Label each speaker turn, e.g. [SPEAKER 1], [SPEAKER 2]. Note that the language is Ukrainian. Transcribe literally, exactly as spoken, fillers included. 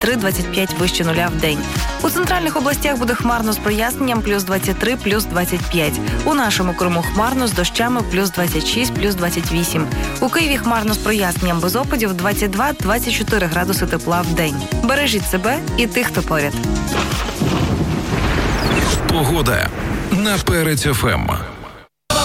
[SPEAKER 1] три - двадцять п'ять вище нуля в день. У центральних областях буде хмарно з проясненням плюс двадцять три, плюс двадцять п'ять. У нашому Криму хмарно з дощами плюс двадцять шість, плюс двадцять вісім. У Києві хмарно з проясненням без опадів двадцять два - двадцять чотири градуси тепла в день. Бережіть себе і тих, хто поряд.
[SPEAKER 2] Погода на Перець еф ем.